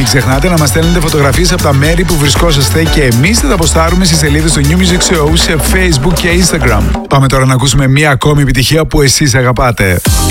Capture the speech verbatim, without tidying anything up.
μην ξεχνάτε να μας στέλνετε φωτογραφίες από τα μέρη που βρισκόσαστε και εμείς θα τα αποστάρουμε στις σελίδες του New Music Show σε Facebook και Instagram. Πάμε τώρα να ακούσουμε μία ακόμη επιτυχία που εσείς αγαπάτε.